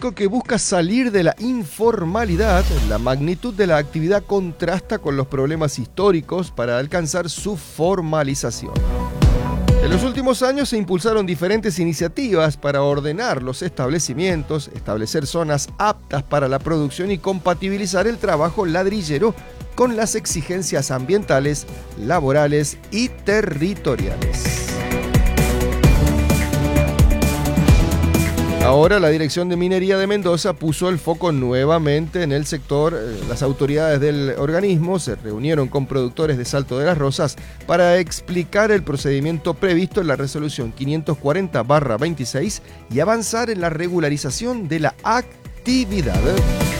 tecnológico que busca salir de la informalidad, la magnitud de la actividad contrasta con los problemas históricos para alcanzar su formalización. En los últimos años se impulsaron diferentes iniciativas para ordenar los establecimientos, establecer zonas aptas para la producción y compatibilizar el trabajo ladrillero con las exigencias ambientales, laborales y territoriales. Ahora la Dirección de Minería de Mendoza puso el foco nuevamente en el sector. Las autoridades del organismo se reunieron con productores de Salto de las Rosas para explicar el procedimiento previsto en la resolución 540/26 y avanzar en la regularización de la actividad.